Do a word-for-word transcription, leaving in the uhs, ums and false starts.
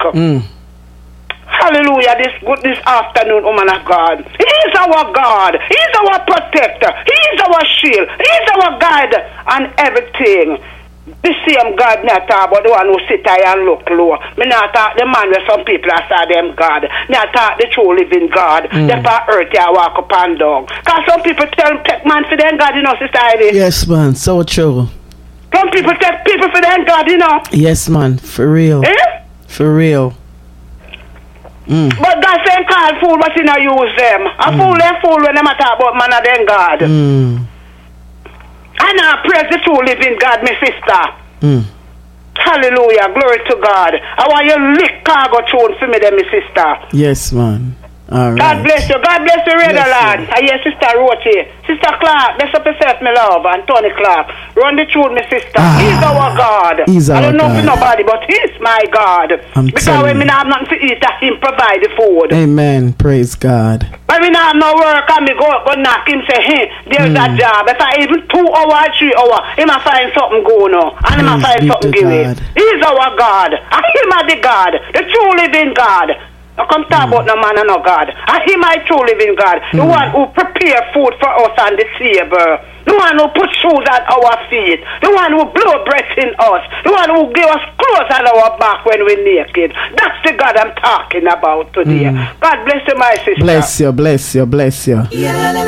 Mm. Hallelujah, this good this afternoon, woman of God. He is our God. He is our protector. He is our shield. He is our guide and everything. The same God not talk about the one who sit high and look low. Me not talk the man where some people are say them God. Me not talk the true living God. Mm. They for earth they walk up and down. Cause some people tell take man for them God, you know, Sister Ivy. Yes, man, so true. Some people take people for them God, you know. Yes, man, for real. Eh? For real. Mm. But God saying call fool, but you know use them. A mm. fool them fool when they talk about man of them God. Mm. I now praise the true living God, my sister. Mm. Hallelujah, glory to God. I want you lick cargo tune for me, then, my sister. Yes, man. All right. God bless you. God bless you, Raider Lord. I hear Sister Roche. Sister Clark, bless up yourself, my love. And Tony Clark. Run the tune, my sister. Ah, he's our God. He's our I don't know God. for nobody, but he's my God. I'm because when me not have nothing to eat, I him provide the food. Amen. Praise God. When me not have no work, I me go, go knock him say, hey, there's mm. a job. If I even two hours, three hours, he might find something going on. And he might find something going. He's our God. And him are the God. The true living God. I come talk mm. about no man and no God. And him my true living God. Mm. The one who prepare food for us on the table. The one who put shoes at our feet. The one who blow breath in us. The one who give us clothes on our back when we're naked. That's the God I'm talking about today. Mm. God bless you, my sister. Bless you, bless you, bless you. Yeah.